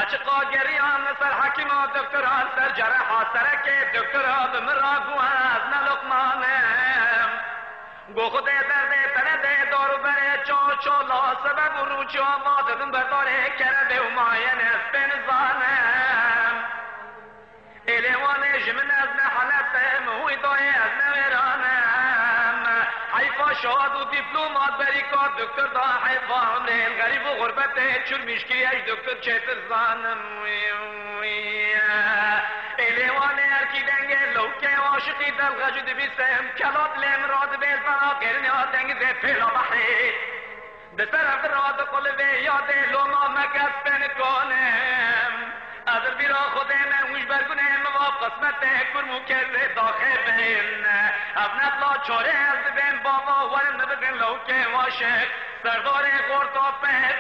اچ قاگریان سر حکیما دکتران سر جرحا سرک دکترها بمراگو از نلقمانم گو خود درده تنده دارو بره چالا سبب رو چا مادرم برداره کرده و ماین از بنزانم ایلوان جمن از نحلتم هوی دای از نورانم حیفا شاد و دیپلومات بریکات دکتر دا حیفا عمره غریب و غربت چور میشکی اش دکتر چیتر زانم ایلوان ارکی دنگه لوکه عاشقی دلغجد بیسم کلاب لیم راد بیل فنا قرنی ها دنگ زی پیلا بحری به طرف راد قلبه یاد لوما مکس بن کنم از بیرا خود من وش برگونه مواب قسمت کرمو کرده داخل بین ابنت لا چاره از بین بابا ورن بزن لوکه واشق سردار غرطا